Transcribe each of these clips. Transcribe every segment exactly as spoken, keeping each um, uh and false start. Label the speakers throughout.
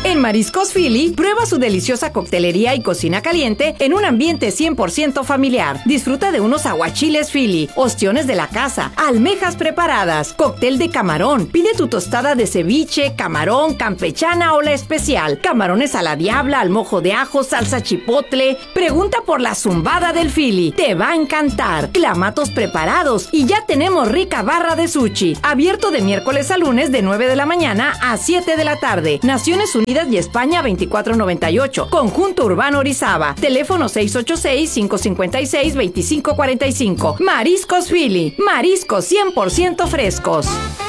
Speaker 1: En Mariscos Philly, prueba su deliciosa coctelería y cocina caliente en un ambiente cien por ciento familiar. Disfruta de unos aguachiles Philly, ostiones de la casa, almejas preparadas, cóctel de camarón. Pide tu tostada de ceviche, camarón, campechana o la especial. Camarones a la diabla, al mojo de ajo, salsa chipotle. Pregunta por la zumbada del Philly. Te va a encantar. Clamatos preparados y ya tenemos rica barra de sushi. Abierto de miércoles a lunes de nueve de la mañana a siete de la tarde. Naciones Unidas y España veinticuatro noventa y ocho. Conjunto Urbano Orizaba. Teléfono seis ocho seis, cinco cinco seis, dos cinco cuatro cinco. Mariscos Philly. Mariscos cien por ciento frescos.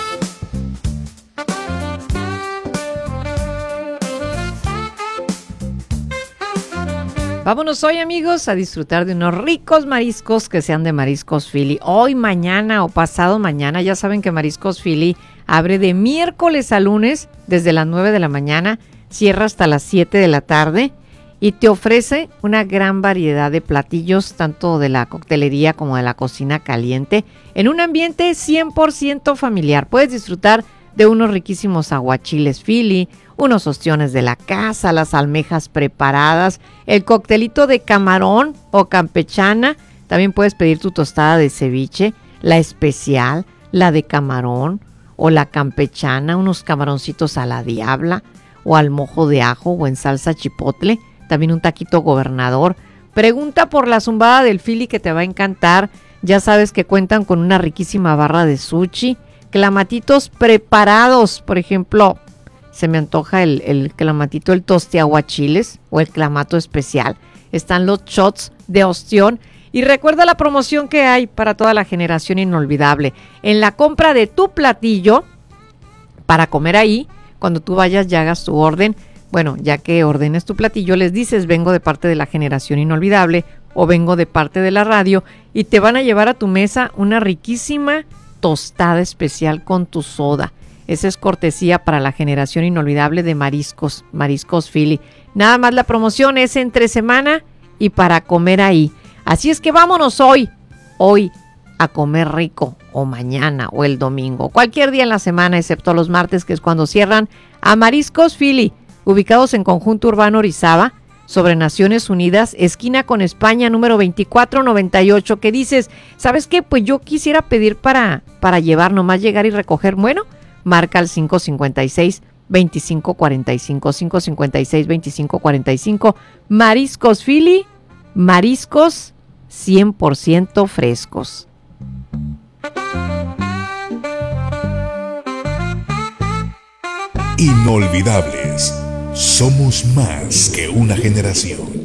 Speaker 2: Vámonos hoy, amigos, a disfrutar de unos ricos mariscos que sean de Mariscos Philly. Hoy, mañana o pasado mañana, ya saben que Mariscos Philly abre de miércoles a lunes desde las nueve de la mañana, cierra hasta las siete de la tarde y te ofrece una gran variedad de platillos, tanto de la coctelería como de la cocina caliente, en un ambiente cien por ciento familiar. Puedes disfrutar de unos riquísimos aguachiles Philly, unos ostiones de la casa, las almejas preparadas, el coctelito de camarón o campechana. También puedes pedir tu tostada de ceviche, la especial, la de camarón o la campechana, unos camaroncitos a la diabla o al mojo de ajo o en salsa chipotle. También un taquito gobernador. Pregunta por la zumbada del Philly que te va a encantar. Ya sabes que cuentan con una riquísima barra de sushi, clamatitos preparados, por ejemplo, se me antoja el, el clamatito, el tostiaguachiles o el clamato especial. Están los shots de ostión. Y recuerda la promoción que hay para toda la generación inolvidable. En la compra de tu platillo, para comer ahí, cuando tú vayas y hagas tu orden, bueno, ya que ordenes tu platillo, les dices, vengo de parte de la generación inolvidable o vengo de parte de la radio, y te van a llevar a tu mesa una riquísima tostada especial con tu soda. Esa es cortesía para la generación inolvidable de Mariscos, Mariscos Philly. Nada más la promoción es entre semana y para comer ahí. Así es que vámonos hoy, hoy a comer rico, o mañana, o el domingo, cualquier día en la semana, excepto los martes, que es cuando cierran, a Mariscos Philly, ubicados en Conjunto Urbano Orizaba, sobre Naciones Unidas, esquina con España, número veinticuatro noventa y ocho, que dices, ¿sabes qué? Pues yo quisiera pedir para, para llevar, nomás llegar y recoger. Bueno, marca al cinco cinco seis, dos cinco cuatro cinco, cinco cinco seis, dos cinco cuatro cinco. Mariscos Philly, mariscos cien por ciento frescos.
Speaker 3: Inolvidables. Somos más que una generación.